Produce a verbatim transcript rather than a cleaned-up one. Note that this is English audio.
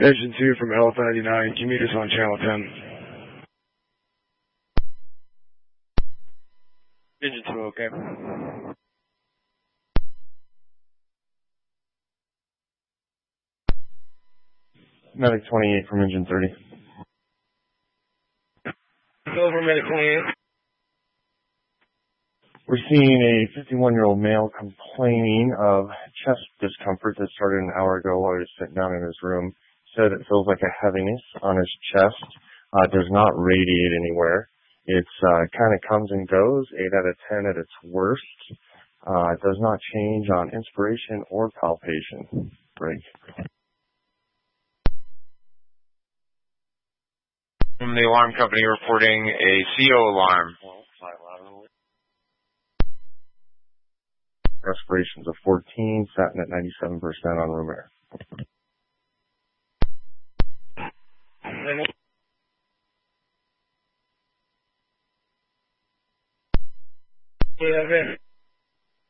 Engine two from L F ninety-nine, can you meet us on channel ten? Engine two, okay. Medic twenty-eight from engine thirty. Over, Medic twenty-eight. We're seeing a fifty-one-year-old male complaining of chest discomfort that started an hour ago while he was sitting down in his room. Said it feels like a heaviness on his chest. Uh, does not radiate anywhere. It uh, kind of comes and goes, eight out of ten at its worst. Uh, it does not change on inspiration or palpation. Break. From the alarm company reporting a C O alarm. Respirations of fourteen, satin at ninety-seven percent on room air. Yeah,